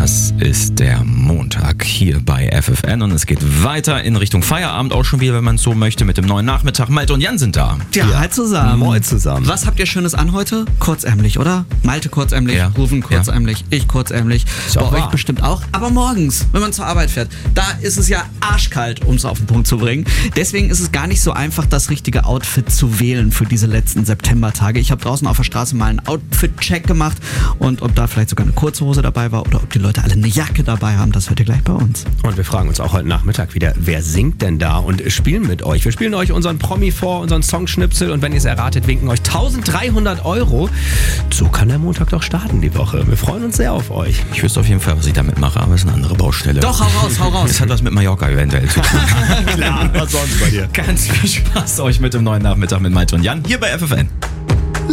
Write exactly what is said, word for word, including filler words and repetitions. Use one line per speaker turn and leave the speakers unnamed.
Das ist der Montag hier bei F F N und es geht weiter in Richtung Feierabend auch schon wieder, wenn man es so möchte, mit dem neuen Nachmittag. Malte und Jan sind da.
Ja, ja. Hi zusammen.
Moin zusammen.
Was habt ihr Schönes an heute? Kurzärmlich, oder? Malte kurzärmlich,
Ja.
Rufen kurzärmlich, ja. ich kurzärmlich. Bei euch
wahr.
bestimmt auch. Aber morgens, wenn man zur Arbeit fährt, da ist es ja arschkalt, um es auf den Punkt zu bringen. Deswegen ist es gar nicht so einfach, das richtige Outfit zu wählen für diese letzten Septembertage. Ich habe draußen auf der Straße mal einen Outfit-Check gemacht und ob da vielleicht sogar eine kurze Hose dabei war oder ob die Leute alle eine Jacke dabei haben, das hört ihr gleich bei uns.
Und wir fragen uns auch heute Nachmittag wieder, wer singt denn da und spielen mit euch? Wir spielen euch unseren Promi vor, unseren Songschnipsel und wenn ihr es erratet, winken euch dreizehnhundert Euro. So kann der Montag doch starten die Woche. Wir freuen uns sehr auf euch.
Ich wüsste auf jeden Fall, was ich damit mache, aber es ist eine andere Baustelle.
Doch, hau raus, hau raus.
Es hat was mit Mallorca eventuell zu tun.
Klar, was sonst bei dir?
Ganz viel Spaß euch mit dem neuen Nachmittag mit Malte und Jan hier bei F F N.